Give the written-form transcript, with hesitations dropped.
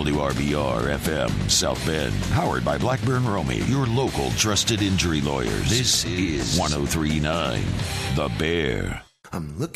WRBR FM South Bend, powered by Blackburn Romey, your local trusted injury lawyers. This is 103.9 The Bear. I'm looking